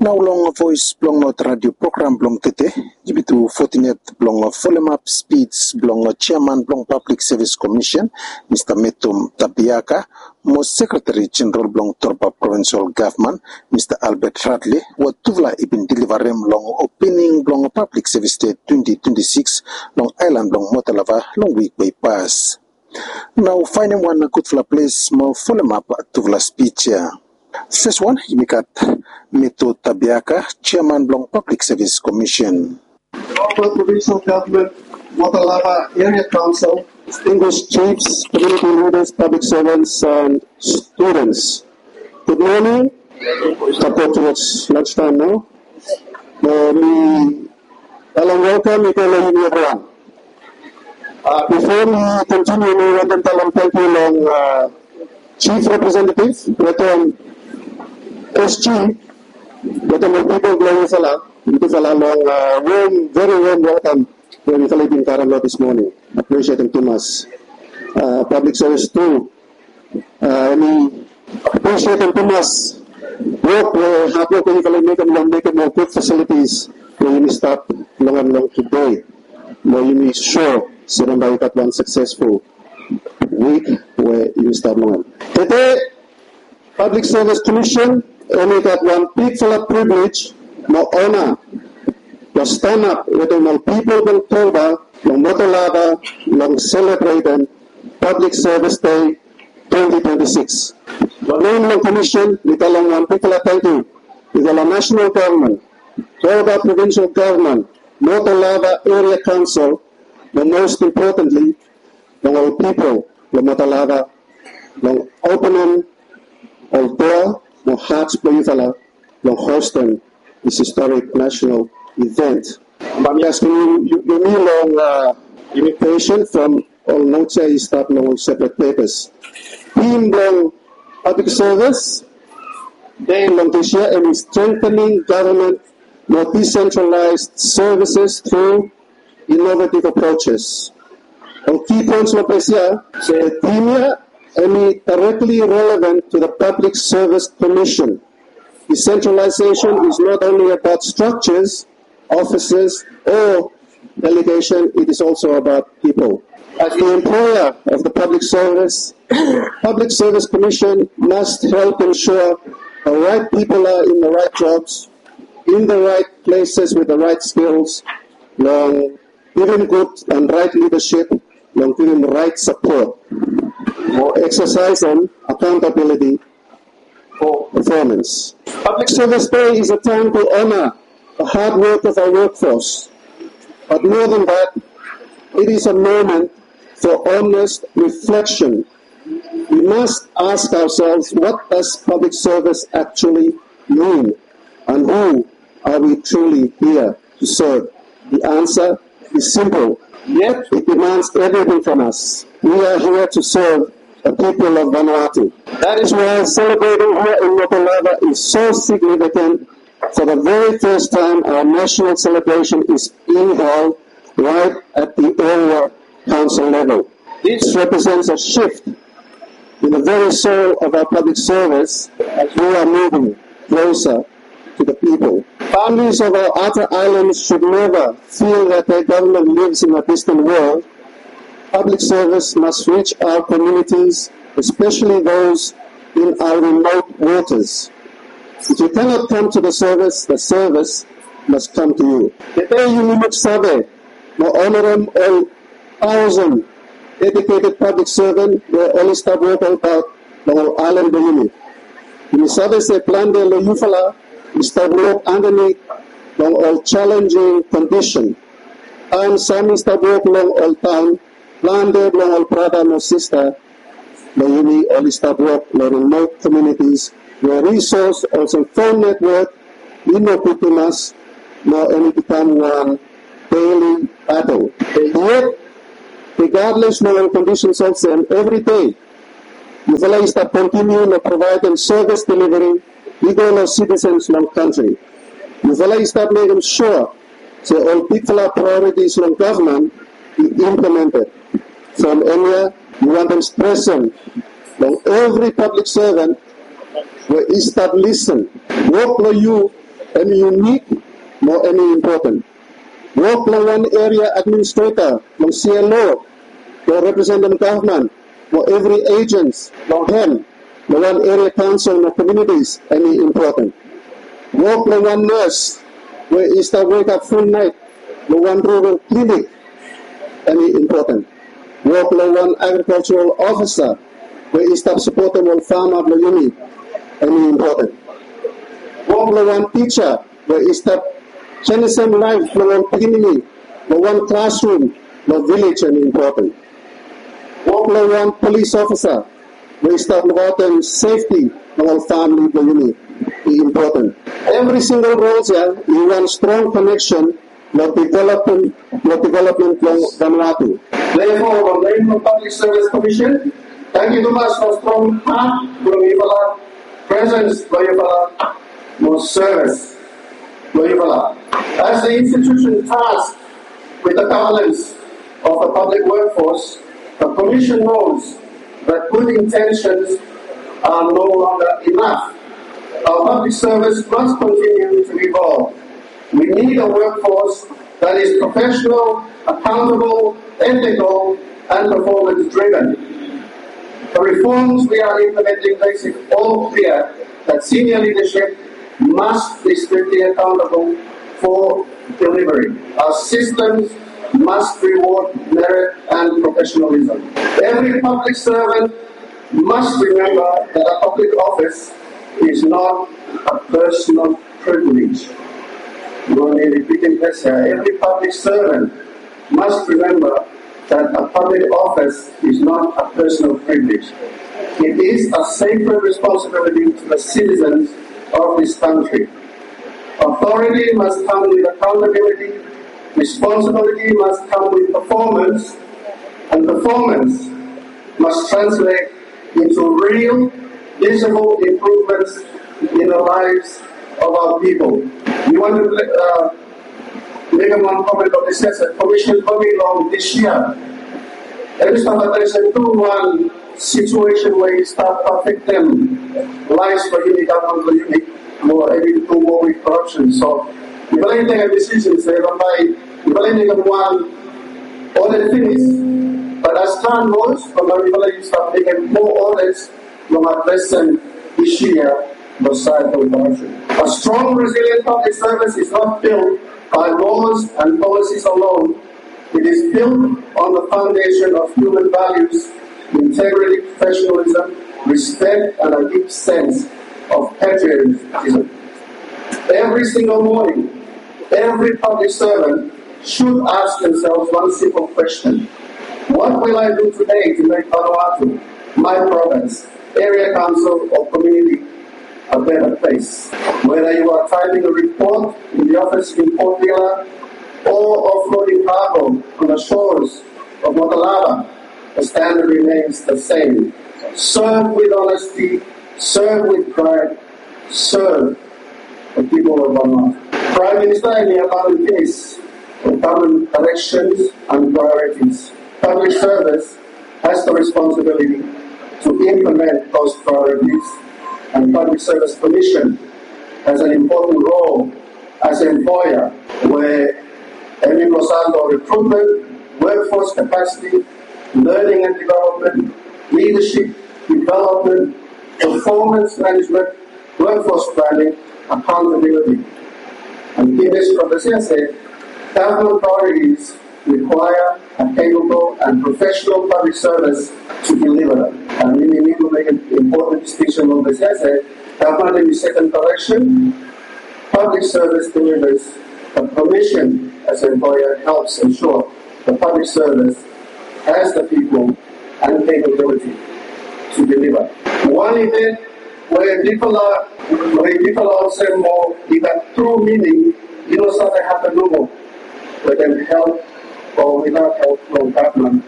Now long voice blong not radio program blong tete jibitu 14th blong follow up speeds blong chairman blong public service commission Mr. Metum Tabiaka mo secretary general blong Torba provincial government Mr. Albert Radley what tuvla ibin deliverem long opening blong public service day 2026 long island blong Motalava long week by pass. Now finding one good place mo follow up tuvla speech. First one, Imikat Mito Tabiaka, Chairman Blong Public Service Commission. Local Provincial Government, Motalava Area Council, distinguished chiefs, community leaders, public servants, and students. Good morning. Support towards lunchtime now. Welcome, everyone. Before we continue, we want to thank you long Chief Representative, SG, but more people going into long very warm welcome when we in Karanglo this morning. Appreciate them too much. Public service too. We appreciate them too much. Work hard work when you make more good facilities when you start long and long today. More you make sure so that you got one successful week where you start long. Today, Public Service Commission only got one big full of privilege, no honor, to stand up with the people of Toba, long Motalava, long celebrating Public Service Day 2026. The name of the commission, we tell them one big full of thank you to the national government, Toba provincial government, Motalava area council, but most importantly, long all people, long Motalava, long opening all door, long hearts playful, long hosting this historic national event. I'm asking you long invitation from all notes start long separate papers. Team long public service, they long this year and strengthening government, more decentralized services through innovative approaches. On key points of this year, the theme and directly relevant to the Public Service Commission. Decentralization is not only about structures, offices, or delegation, it is also about people. As the employer of the Public Service Commission must help ensure the right people are in the right jobs, in the right places with the right skills, long giving good and right leadership, long giving right support, or exercise on accountability for performance. Public Service Day is a time to honor the hard work of our workforce. But more than that, it is a moment for honest reflection. We must ask ourselves, what does public service actually mean? And who are we truly here to serve? The answer is simple, yet it demands everything from us. We are here to serve the people of Vanuatu. That is why celebrating here in Motalava is so significant. For the very first time, our national celebration is being held right at the area council level. This represents a shift in the very soul of our public service as we are moving closer to the people. Families of our outer islands should never feel that their government lives in a distant world. Public service must reach our communities, especially those in our remote waters. If you cannot come to the service must come to you. Today you limit survey, no honorum all 1,000 dedicated public servant were only start working about the whole island unit. In the service they plan the Loyufala, we start work underneath long all challenging condition. And some start work long all time, landed long all brother no sister, the uni only start work long remote communities where resource also phone network, in no putimas, no only become one daily battle. Yet, regardless of all conditions also, and every day, you will start continuing to provide them service delivery to all citizens in the country. You will start making sure that all people priorities in government be implemented. From area, you want them present on every public servant where he start listen. Work for you any unique, more any important. Work ng one area administrator, ng CLO, the representative government, for every agents, ng HEM, the one area council ng communities, any important. Work ng one nurse, where is the wake up full night, the one rural clinic, any important. Work ng one agricultural officer, where is the supportable farmer of the unit, any important. Work ng one teacher, where is the Chinese life, the one beginning, the one classroom, the village, any important. Work ng one police officer, where is the important safety, the one family, the unit, important. Every single role here is one strong connection of development ng Vanuatu. Therefore, on the name of Public Service Commission, thank you so much for strong heart, for presence, for service. As the institution tasked with the governance of the public workforce, the Commission knows that good intentions are no longer enough. Our public service must continue to evolve. We need a workforce that is professional, accountable, ethical, and performance-driven. The reforms we are implementing makes it all clear that senior leadership must be strictly accountable for delivery. Our systems must reward merit and professionalism. Every public servant must remember that a public office is not a personal privilege. Every public servant must remember that a public office is not a personal privilege. It is a sacred responsibility to the citizens of this country. Authority must come with accountability, responsibility must come with performance, and performance must translate into real, visible improvements in the lives of our people. We want to make one comment on this as a commission coming along this year. Every time there is a 2-1 situation where you start perfecting lives for unit government for unit, more every 2 more with corruption. So if I take a decision, say, if I take one audit finish, but as time goes, if I start making more audits, from addressing this year, the side of corruption. A strong, resilient public service is not built by laws and policies alone. It is built on the foundation of human values, integrity, professionalism, respect, and a deep sense of patriotism. Every single morning, every public servant should ask themselves one simple question: what will I do today to make Vanuatu, my province, area council, or community a better place? Whether you are typing a report in the office in Port Vila or offloading cargo on the shores of Motalava, the standard remains the same. Serve with honesty, serve with pride, serve the people of Vanuatu. Prime Minister in the abundant case of government directions and priorities. Public service has the responsibility to implement those priorities, and Public Service Commission has an important role as an employer where any Rosando recruitment, workforce capacity, learning and development, leadership development, performance management, workforce planning, accountability. And in this professor said, government priorities require a capable and professional public service to deliver them. And we need to make an important distinction on this. As a government in the second direction, public service delivers. The Commission as an employer helps ensure the public service has the people and capability to deliver. One event where people are saying more, if a true meaning, you know, something happen no more. With them help or without help from government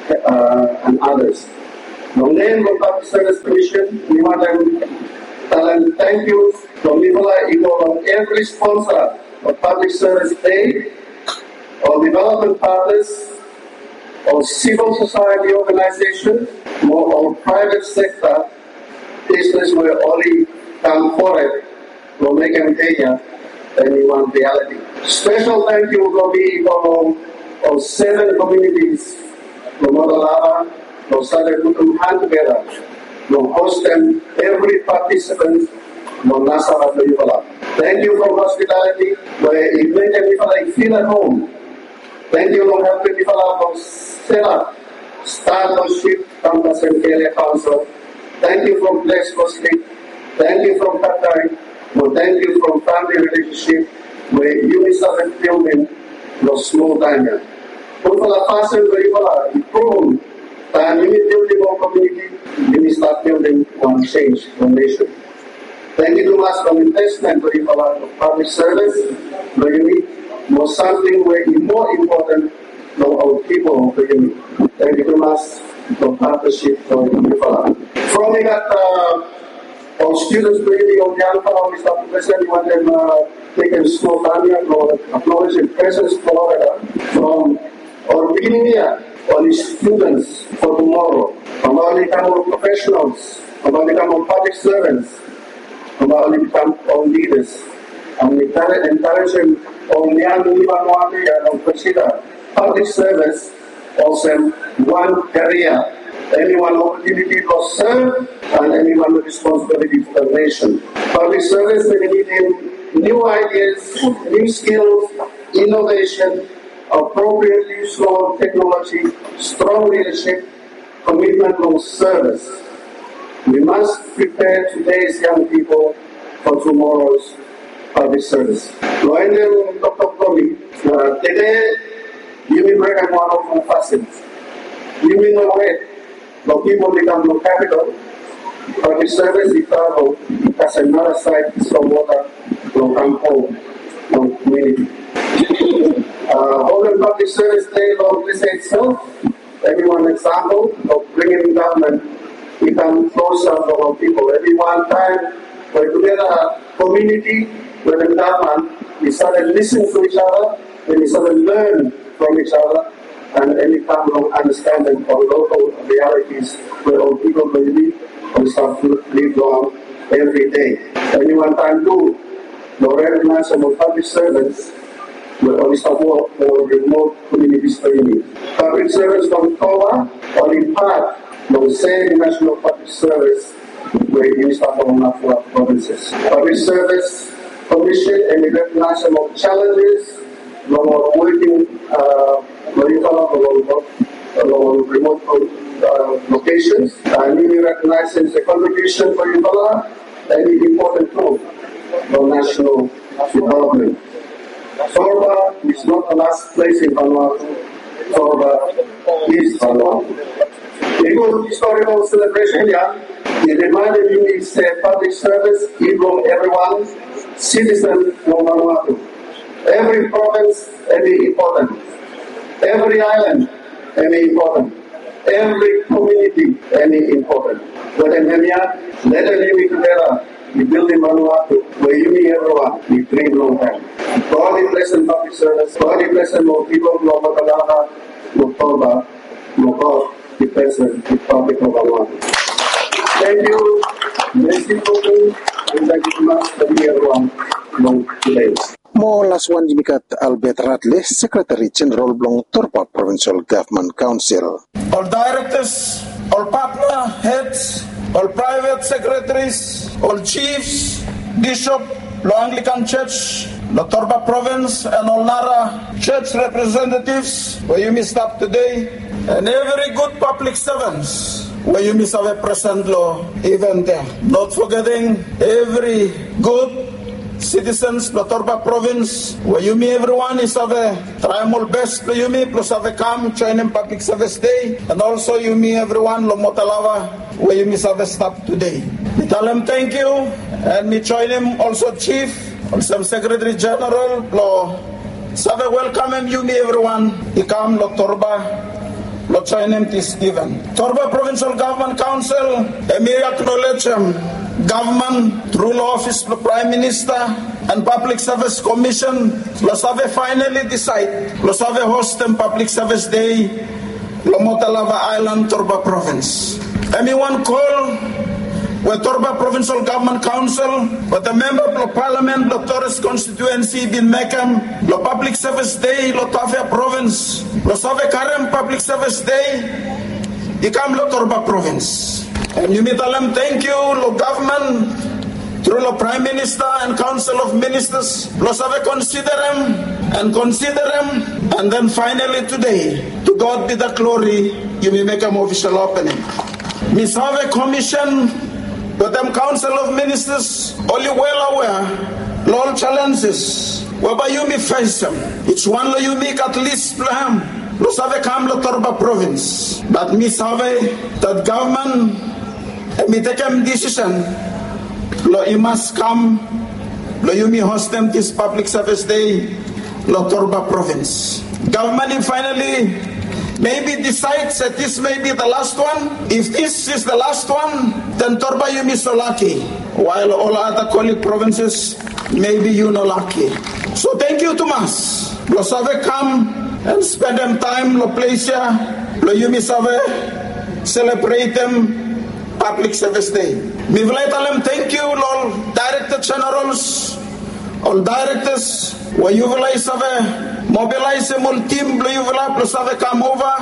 and others. The name of Public Service Commission, we want to tell them thank you from Nicola on every sponsor of public service aid, or development partners, or civil society organizations, or private sector business where only come forward will make them Kenya anyone reality. Special thank you will be for all 7 communities, from Motalava, from Southern Kutum hand together, from host them every participant, from Nasara to Yuvala. Thank you for hospitality, where it made everybody feel at home. Thank you for helping Yuvala from set up, start on ship, campus and area council. Thank you from Blessed Cosmic. Thank you from Qatar. Well, thank you from family relationship, where you started building the small diamond. Kung palapasan ko yung pala, i-prove tayo yung building of community, you start building one change, one nation. Thank you too much for investment for yung pala of public service, where you need more something where it's more important than our people. Thank you too much for partnership for yung pala. From we got our students really on the Alpha, Mr. President, you want them taking small time or acknowledge the presence Florida from our beginning here, all the students for tomorrow, from all the become professionals, from all the become public servants, from all the become all leaders, and we encourage them on the Vanuatu and consider public service also one career. Anyone opportunity to serve and anyone with responsibility for the nation. Public service may need new ideas, new skills, innovation, appropriate use of technology, strong leadership, commitment to service. We must prepare today's young people for tomorrow's public service. Join them, Dr. Komi. Today, you will break one of the facets. You will know it. The people become no capital. Public service is travel as another side is from water, from campo, from community. Open public service day of this itself, everyone example of bringing government become closer to our people. Every one time we're together a community where the government, we started listening to each other, and we started learn from each other, and any kind of understanding of local realities where all people believe and start to live on every day. Any one time too, the recognize of public servants will only support for remote communities training. Public service from COA only part of the same national public service where you start from our provinces. Public service commission and recognize some of challenges along working along remote locations, and we recognize the contribution for Yuvala and the important tool for national development. Sorba is not the last place in Vanuatu. Sorba is Vanuatu. A good historical celebration here. It reminded me it's a public service, even everyone, citizen from Vanuatu. Every province, every important. Every island, any important. Every community, any important. But in Kenya, let us live together. We build in Vanuatu, where you meet everyone, we dream long time. God is blessing public service, God is blessing more people, more Motalava, more Toba, more God is blessing the public of Vanuatu. Thank you, merci beaucoup, and thank you so much for everyone today. Mo laswan dimikat Albert Radley, Secretary General Blong Torba Provincial Government Council. All directors, all partner heads, all private secretaries, all chiefs, bishop, Law Anglican Church, the Torba Province, and all Nara Church representatives, where you may stop today, and every good public servants, where you may have a present law even there. Not forgetting every good citizens, the Torba Province, where you may everyone is have a try my best to you may plus have a come join in public service day, and also you may everyone lo Motalava where you may have a stop today. We tell him thank you, and we join him also Chief, also Secretary General lo have a welcome him you may everyone he come lo Torba lo join him this given. Torba Provincial Government Council, we acknowledge him. Government, through law office, the Prime Minister, and Public Service Commission, let's have finally decide, let's have a host and Public Service Day, Motalava Island, Torba Province. Anyone call, where Torba Provincial Government Council, with the Member of Parliament, the Torres Constituency, Bin Mekam, the Public Service Day, the Tafia Province, the Save Karem Public Service Day, Ikam the Torba Province. And you tell them thank you, the government, through the Prime Minister and Council of Ministers, lo Save consider him, and then finally today, to God be the glory, you may make an official opening. Miss Have Commission, but them Council of Ministers, only well aware, all challenges, whereby you may face them. Each one you make at least plan. Lo Save come the Torba Province, but Miss Have that government, me take a decision. Lo you must come, lo you may host them this Public Service Day, lo Torba Province. Government finally maybe decides that this may be the last one. If this is the last one, then Torba you may so lucky, while all other colleague provinces, maybe you no lucky. So thank you to us. Lo Save come and spend them time, lo place here, lo you may Save celebrate them Public Service Day. Me will tell them thank you, all Director Generals, all directors, where you will mobilize them all team, you will come over,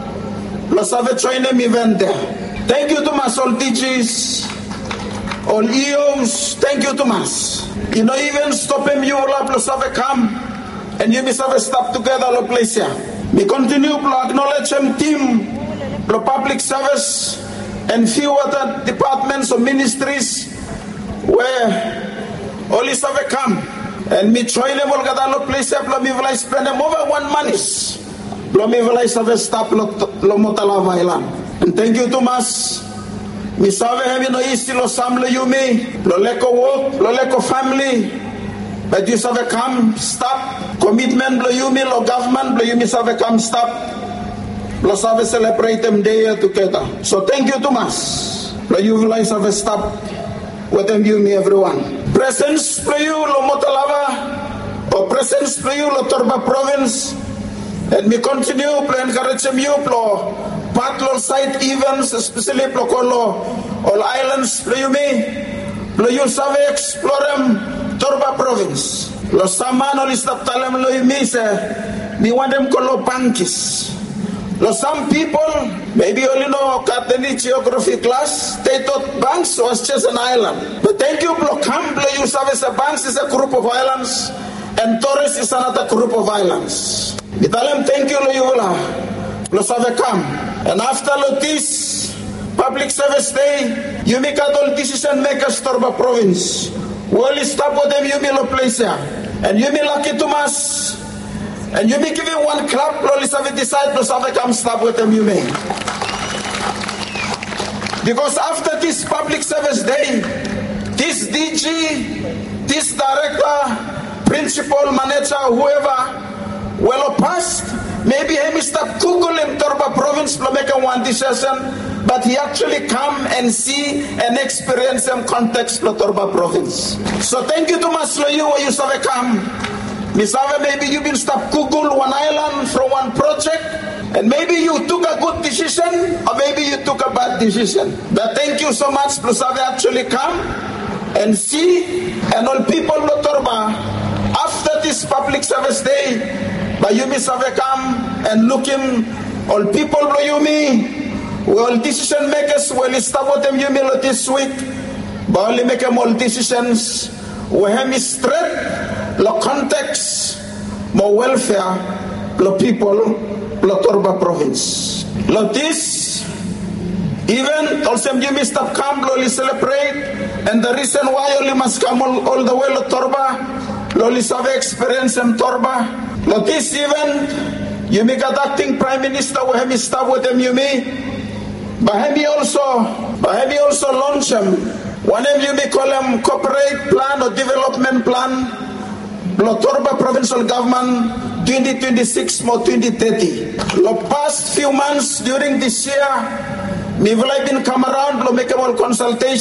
join them event there. Thank you to us, all DGs, all EOs, thank you to us. You know, even stop him, you will come, and you will stop together, all place here. We continue to acknowledge them team, the public service, and few other departments or ministries where only have come. And me try them all gather place up, me will spend them over 1 month. Me will have stop lo motala vailan. And thank you to us. Me save have no isti lo samle you me, lo leko work, lo leko family. But you have come stop commitment lo you me, lo government lo you me have come stop. Lo save celebrate them day together. So thank you to us. Lo you will have stop with them you me everyone. Presence to you lo Motalava, or presence to you lo Torba Province, and me continue to encourage you lo patrol site events, especially lo kolo all islands lo you me, lo you save explore them Torba Province. Lo samano li stop talem lo you me se, me want them kolo pankis. Now, some people, maybe only know Catholic geography class, they thought Banks was just an island. But thank you, Blockham, you service Banks is a group of islands, and Torres is another group of islands. We tell them, thank you, Loyola, Losavekam. And after this Public Service Day, you make all decision makers Torba Province. We'll stop with them, you may no place here. And you may lucky to us. And you may give him one clap, please have a disciples, have a come stop with them, you may. Because after this Public Service Day, this DG, this director, principal, manager, whoever, well past, maybe he stop Google in Torba Province to make one decision, but he actually come and see and experience some context of Torba Province. So thank you to Maslo, you where you have come. Misave, maybe you will stop Google one island from one project, and maybe you took a good decision, or maybe you took a bad decision. But thank you so much, Misave actually come and see, and all people of Torba, after this Public Service Day, but you Misave come and looking, all people of Yumi, all decision makers will stop with them Yumi this week, but only make them all decisions, we have straight, the context, more welfare, the people, the Torba Province. This even also you must have come to celebrate, and the reason why you must come all the way to Torba, you have experience in Torba. This event, you make a acting Prime Minister, we have start with them, you may, but have you also launch them. One of you may call them corporate plan or development plan. Torba Provincial Government 2026 or 2030. The past few months during this year, me will have been come around to make a consultation.